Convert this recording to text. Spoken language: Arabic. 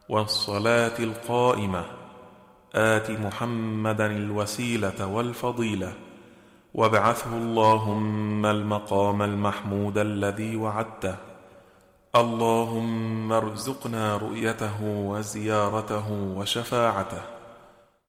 والصلاة القائمة آت محمدا الوسيلة والفضيلة وابعثه اللهم المقام المحمود الذي وعدته. اللهم ارزقنا رؤيته وزيارته وشفاعته